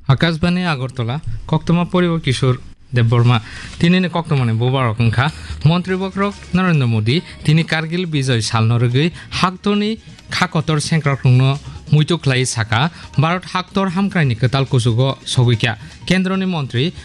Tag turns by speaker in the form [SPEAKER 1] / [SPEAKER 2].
[SPEAKER 1] আকাশবাণী আগরতলা কক্তমা পরিবার কিশোর দেববর্মা তিনি কক্তমানে বোবার অংখা মন্ত্রীবক্রক নরেন্দ্র মোদী তিনি কার্গিল বিজয় সালনরগৈ হাক্তনি খাকতর সেংক্রাক্রুংন মুইতুকলাই সাকা ভারত হাক্তর হামক্রাইনি কতাল কুসুগ সগৈখ্যা কেন্দ্রনি মন্ত্রী